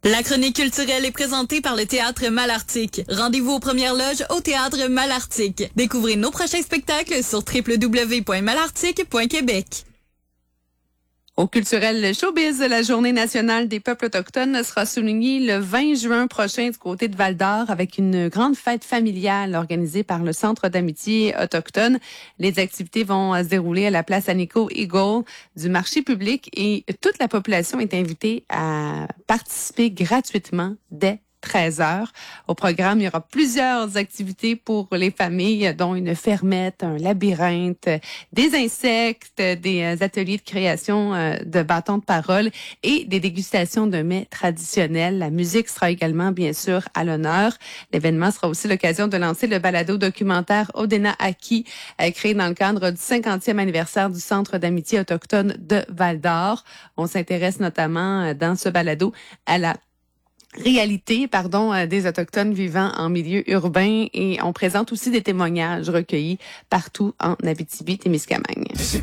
La chronique culturelle est présentée par le Théâtre Malartic. Rendez-vous aux premières loges au Théâtre Malartic. Découvrez nos prochains spectacles sur www.malartic.québec. Au culturel showbiz, la Journée nationale des peuples autochtones sera soulignée le 20 juin prochain du côté de Val-d'Or avec une grande fête familiale organisée par le Centre d'amitié autochtone. Les activités vont se dérouler à la place Anico Eagle du marché public et toute la population est invitée à participer gratuitement dès 13h. Au programme, il y aura plusieurs activités pour les familles, dont une fermette, un labyrinthe, des insectes, des ateliers de création de bâtons de parole et des dégustations de mets traditionnels. La musique sera également, bien sûr, à l'honneur. L'événement sera aussi l'occasion de lancer le balado documentaire Odena Aki, créé dans le cadre du 50e anniversaire du Centre d'amitié autochtone de Val-d'Or. On s'intéresse notamment dans ce balado à la réalité, des Autochtones vivant en milieu urbain et on présente aussi des témoignages recueillis partout en Abitibi-Témiscamingue.